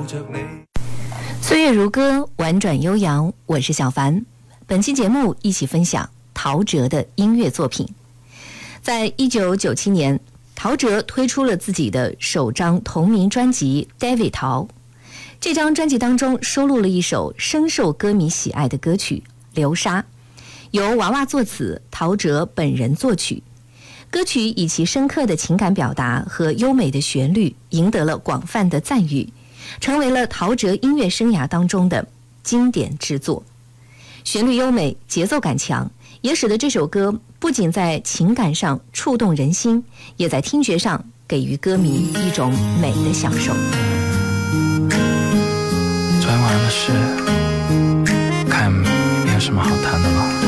岁月如歌，婉转悠扬，我是小凡。本期节目一起分享陶喆的音乐作品。在1997年，陶喆推出了自己的首张同名专辑《David 陶》。这张专辑当中收录了一首深受歌迷喜爱的歌曲《流沙》，由娃娃作词，陶喆本人作曲。歌曲以其深刻的情感表达和优美的旋律赢得了广泛的赞誉，成为了陶喆音乐生涯当中的经典之作。旋律优美，节奏感强，也使得这首歌不仅在情感上触动人心，也在听觉上给予歌迷一种美的享受。 昨天晚上的事，看没有什么好谈的了。